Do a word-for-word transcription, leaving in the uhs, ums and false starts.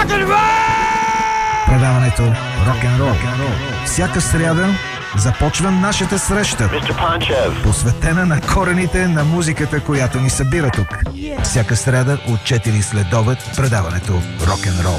Предаването рок-н-рол. Всяка сряда започва нашата среща, посветена на корените на музиката, която ни събира тук. Всяка сряда от четири след обед предаването рок-н-рол.